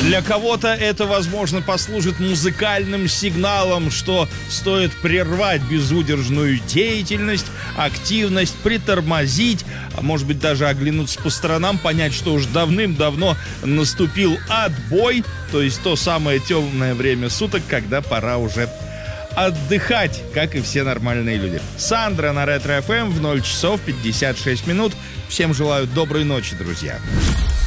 Для кого-то это, возможно, послужит музыкальным сигналом, что стоит прервать безудержную деятельность, активность, притормозить, а может быть даже оглянуться по сторонам, понять, что уж давным-давно наступил отбой, то есть то самое темное время суток, когда пора уже отдыхать, как и все нормальные люди. Сандра на Ретро ФМ в 0 часов 56 минут. Всем желаю доброй ночи, друзья.